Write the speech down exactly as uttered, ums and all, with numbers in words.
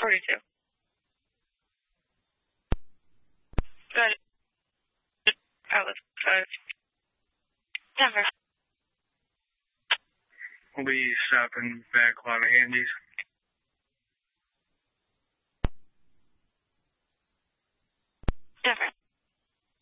forty-two. Got it. Outlet five. Denver. We'll be stopping back a lot of Andes.